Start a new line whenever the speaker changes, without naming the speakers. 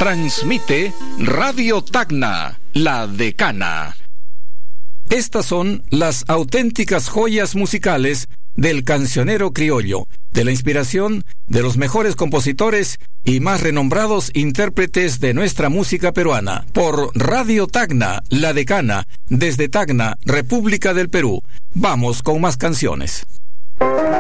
Transmite Radio Tacna, la decana. Estas son las auténticas joyas musicales del cancionero criollo, de la inspiración de los mejores compositores y más renombrados intérpretes de nuestra música peruana. Por Radio Tacna, la decana, desde Tacna, República del Perú. Vamos con más canciones.